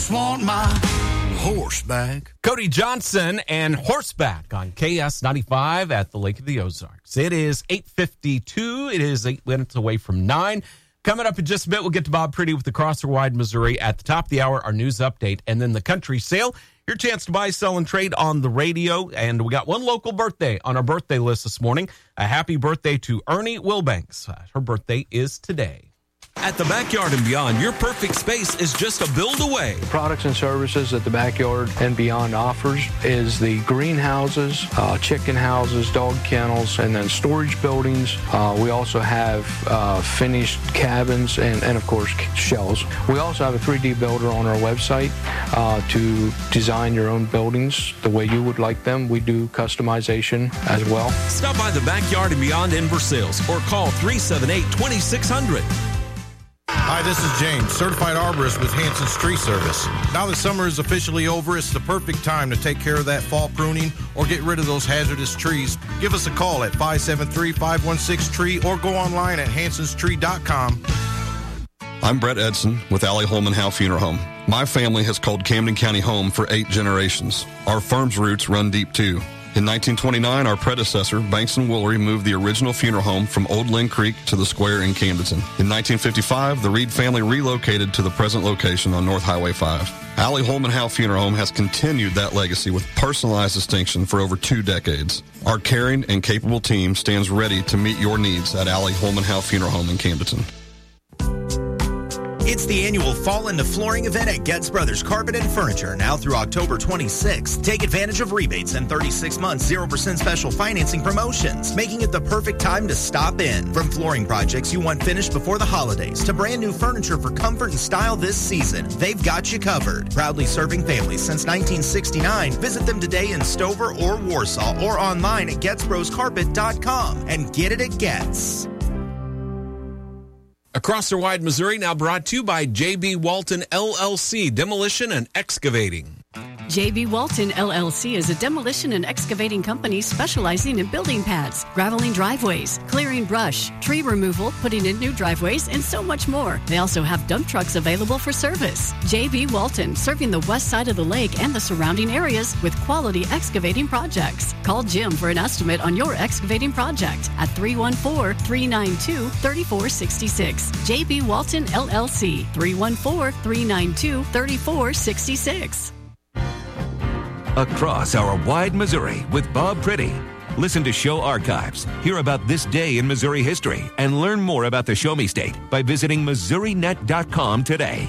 just want my horseback. Cody Johnson and Horseback on KS95 at the Lake of the Ozarks. It is 8:52. It is 8 minutes away from 9. Coming up in just a bit, we'll get to Bob Pretty with the Cross or Wide Missouri. At the top of the hour, our news update, and then the country sale. Your chance to buy, sell, and trade on the radio. And we got one local birthday on our birthday list this morning. A happy birthday to Ernie Wilbanks. Her birthday is today. At the Backyard and Beyond, your perfect space is just a build away. Products and services that the Backyard and Beyond offers is the greenhouses, chicken houses, dog kennels, and then storage buildings. We also have finished cabins and, of course, shells. We also have a 3D builder on our website to design your own buildings the way you would like them. We do customization as well. Stop by the Backyard and Beyond in Versailles or call 378-2600. Hi, this is James, certified arborist with Hanson's Tree Service. Now that summer is officially over, it's the perfect time to take care of that fall pruning or get rid of those hazardous trees. Give us a call at 573-516-TREE or go online at hansonstree.com. I'm Brett Edson with Allie Holman Howe Funeral Home. My family has called Camden County home for 8 generations. Our firm's roots run deep, too. In 1929, our predecessor, Banks & Woolery, moved the original funeral home from Old Lynn Creek to the square in Camdenton. In 1955, the Reed family relocated to the present location on North Highway 5. Allie Holman Howe Funeral Home has continued that legacy with personalized distinction for over 2 decades. Our caring and capable team stands ready to meet your needs at Allie Holman Howe Funeral Home in Camdenton. It's the annual Fall into Flooring event at Getz Brothers Carpet and Furniture, now through October 26th. Take advantage of rebates and 36 months 0% special financing promotions, making it the perfect time to stop in. From flooring projects you want finished before the holidays to brand new furniture for comfort and style this season, they've got you covered. Proudly serving families since 1969. Visit them today in Stover or Warsaw or online at GetzBrosCarpet.com and get it at Getz. Across the Wide Missouri, now brought to you by J.B. Walton, LLC, Demolition and Excavating. J.B. Walton, LLC is a demolition and excavating company specializing in building pads, graveling driveways, clearing brush, tree removal, putting in new driveways, and so much more. They also have dump trucks available for service. J.B. Walton, serving the west side of the lake and the surrounding areas with quality excavating projects. Call Jim for an estimate on your excavating project at 314-392-3466. J.B. Walton, LLC, 314-392-3466. Across our wide Missouri with Bob Pretty. Listen to show archives, hear about this day in Missouri history, and learn more about the Show Me State by visiting MissouriNet.com today.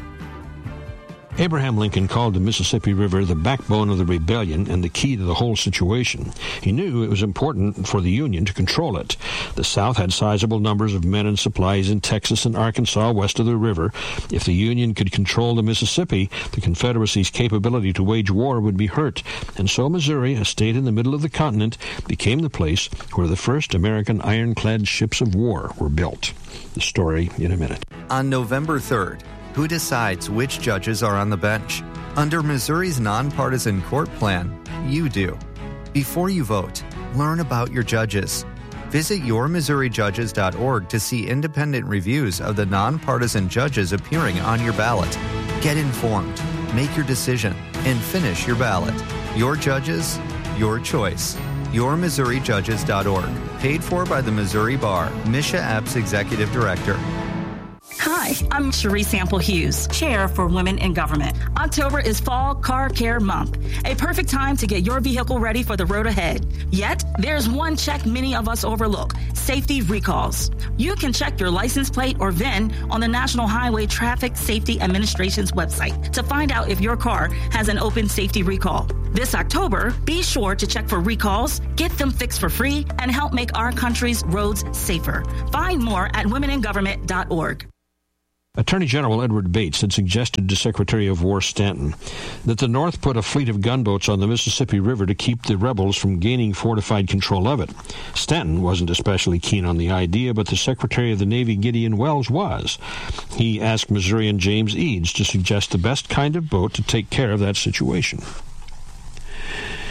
Abraham Lincoln called the Mississippi River the backbone of the rebellion and the key to the whole situation. He knew it was important for the Union to control it. The South had sizable numbers of men and supplies in Texas and Arkansas west of the river. If the Union could control the Mississippi, the Confederacy's capability to wage war would be hurt. And so Missouri, a state in the middle of the continent, became the place where the first American ironclad ships of war were built. The story in a minute. On November 3rd, who decides which judges are on the bench? Under Missouri's nonpartisan court plan, you do. Before you vote, learn about your judges. Visit yourmissourijudges.org to see independent reviews of the nonpartisan judges appearing on your ballot. Get informed, make your decision, and finish your ballot. Your judges, your choice. yourmissourijudges.org. Paid for by the Missouri Bar. Misha Epps, Executive Director. Hi, I'm Cherie Sample Hughes, Chair for Women in Government. October is Fall Car Care Month, a perfect time to get your vehicle ready for the road ahead. Yet, there's one check many of us overlook: safety recalls. You can check your license plate or VIN on the National Highway Traffic Safety Administration's website to find out if your car has an open safety recall. This October, be sure to check for recalls, get them fixed for free, and help make our country's roads safer. Find more at womeningovernment.org. Attorney General Edward Bates had suggested to Secretary of War Stanton that the North put a fleet of gunboats on the Mississippi River to keep the rebels from gaining fortified control of it. Stanton wasn't especially keen on the idea, but the Secretary of the Navy, Gideon Wells, was. He asked Missourian James Eads to suggest the best kind of boat to take care of that situation.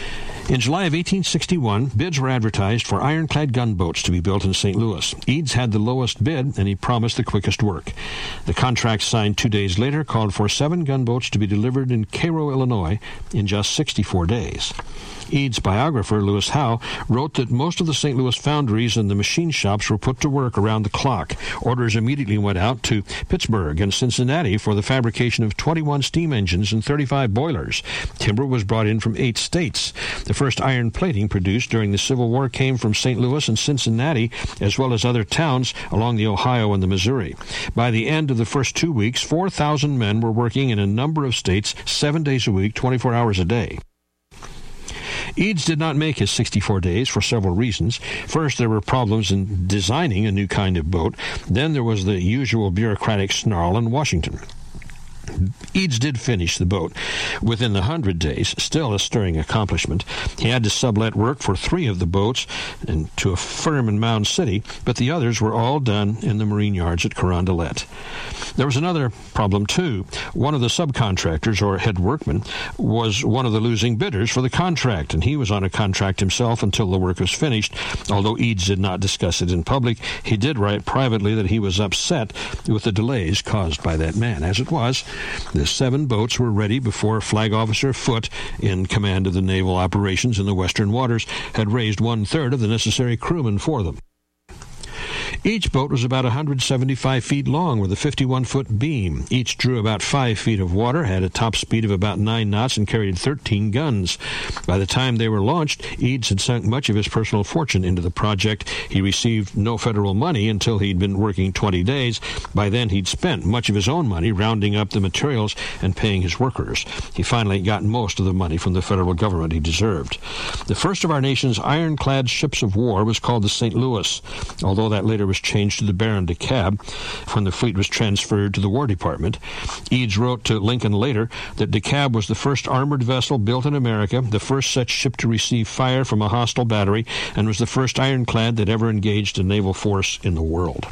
In July of 1861, bids were advertised for ironclad gunboats to be built in St. Louis. Eads had the lowest bid, and he promised the quickest work. The contract signed 2 days later called for 7 gunboats to be delivered in Cairo, Illinois, in just 64 days. Eads' biographer, Lewis Howe, wrote that most of the St. Louis foundries and the machine shops were put to work around the clock. Orders immediately went out to Pittsburgh and Cincinnati for the fabrication of 21 steam engines and 35 boilers. Timber was brought in from 8 states. The first iron plating produced during the Civil War came from St. Louis and Cincinnati, as well as other towns along the Ohio and the Missouri. By the end of the first 2 weeks, 4,000 men were working in a number of states 7 days a week, 24 hours a day. Eads did not make his 64 days for several reasons. First, there were problems in designing a new kind of boat. Then there was the usual bureaucratic snarl in Washington. Eads did finish the boat within the 100 days, still a stirring accomplishment. He had to sublet work for 3 of the boats and to a firm in Mound City, but the others were all done in the marine yards at Carondelet. There was another problem, too. One of the subcontractors, or head workman, was one of the losing bidders for the contract, and he was on a contract himself until the work was finished. Although Eads did not discuss it in public, he did write privately that he was upset with the delays caused by that man. As it was, the 7 boats were ready before Flag Officer Foote, in command of the naval operations in the western waters, had raised 1/3 of the necessary crewmen for them. Each boat was about 175 feet long with a 51-foot beam. Each drew about 5 feet of water, had a top speed of about 9 knots, and carried 13 guns. By the time they were launched, Eads had sunk much of his personal fortune into the project. He received no federal money until he'd been working 20 days. By then, he'd spent much of his own money rounding up the materials and paying his workers. He finally got most of the money from the federal government he deserved. The first of our nation's ironclad ships of war was called the St. Louis, although that later was changed to the Baron de Kalb when the fleet was transferred to the War Department. Eads wrote to Lincoln later that de Kalb was the first armored vessel built in America, the first such ship to receive fire from a hostile battery, and was the first ironclad that ever engaged a naval force in the world.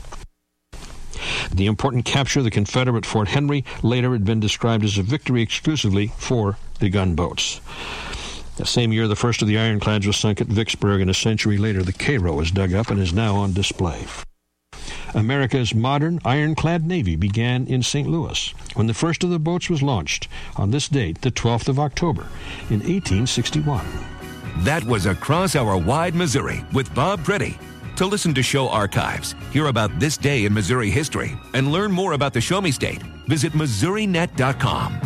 The important capture of the Confederate Fort Henry later had been described as a victory exclusively for the gunboats. The same year, the first of the ironclads was sunk at Vicksburg, and a century later, the Cairo was dug up and is now on display. America's modern ironclad navy began in St. Louis when the first of the boats was launched on this date, the 12th of October, in 1861. That was Across Our Wide Missouri with Bob Pretty. To listen to show archives, hear about this day in Missouri history, and learn more about the Show Me State, visit MissouriNet.com.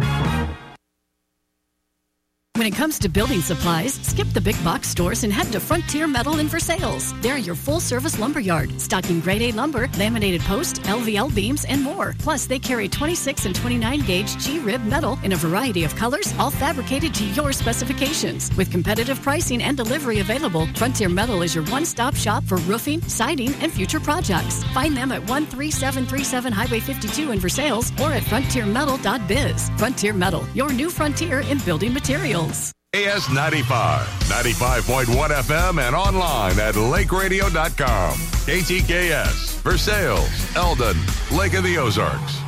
When it comes to building supplies, skip the big box stores and head to Frontier Metal and Versailles. They're your full-service lumber yard, stocking grade A lumber, laminated post, LVL beams, and more. Plus, they carry 26 and 29-gauge G-rib metal in a variety of colors, all fabricated to your specifications. With competitive pricing and delivery available, Frontier Metal is your one-stop shop for roofing, siding, and future projects. Find them at 13737 Highway 52 in Versailles or at frontiermetal.biz. Frontier Metal, your new frontier in building materials. AS 95, 95.1 FM, and online at lakeradio.com. KTKS, Versailles, Eldon, Lake of the Ozarks.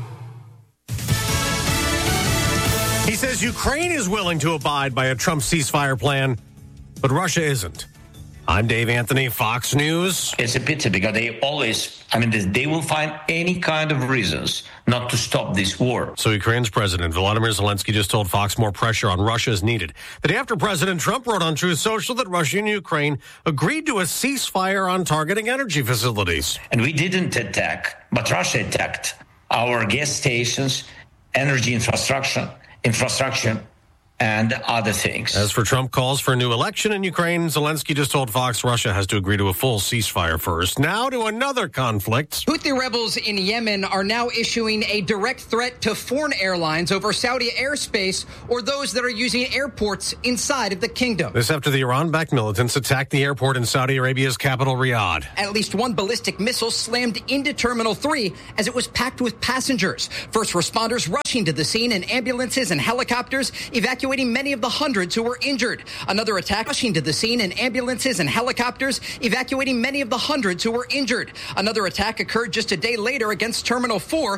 He says Ukraine is willing to abide by a Trump ceasefire plan, but Russia isn't. I'm Dave Anthony, Fox News. It's a pity because they will find any kind of reasons not to stop this war. So Ukraine's President Volodymyr Zelensky just told Fox more pressure on Russia is needed. The day after President Trump wrote on Truth Social that Russia and Ukraine agreed to a ceasefire on targeting energy facilities. And we didn't attack, but Russia attacked our gas stations, energy infrastructure, and other things. As for Trump calls for a new election in Ukraine, Zelensky just told Fox Russia has to agree to a full ceasefire first. Now to another conflict. Houthi rebels in Yemen are now issuing a direct threat to foreign airlines over Saudi airspace or those that are using airports inside of the kingdom. This after the Iran-backed militants attacked the airport in Saudi Arabia's capital, Riyadh. At least one ballistic missile slammed into Terminal 3 as it was packed with passengers. First responders rushing to the scene in ambulances and helicopters, evacuating many of the hundreds who were injured. Another attack rushing to the scene in ambulances and helicopters, evacuating many of the hundreds who were injured. Another attack occurred just a day later against Terminal 4,